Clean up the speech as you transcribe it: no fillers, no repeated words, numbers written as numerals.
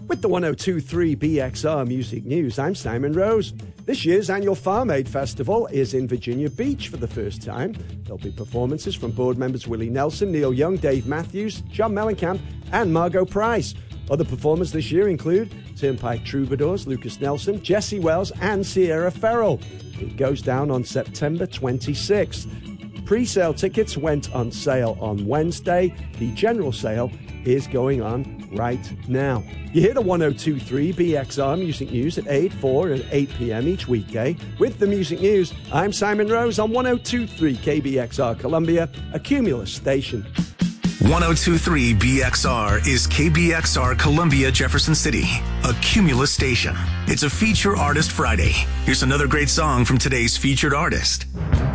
With the 102.3 BXR Music News, I'm Simon Rose. This year's annual Farm Aid Festival is in Virginia Beach for the first time. There'll be performances from board members Willie Nelson, Neil Young, Dave Matthews, John Mellencamp, and Margot Price. Other performers this year include Turnpike Troubadours, Lucas Nelson, Jesse Wells, and Sierra Ferrell. It goes down on September 26th. Pre-sale tickets went on sale on Wednesday. The general sale is going on right now. You hear the 102.3 BXR Music News at 8, 4, and 8 p.m. each weekday. With the Music News, I'm Simon Rose on 102.3 KBXR Columbia, a Cumulus station. 102.3 BXR is KBXR Columbia, Jefferson City, a Cumulus station. It's a Feature Artist Friday. Here's another great song from today's featured artist.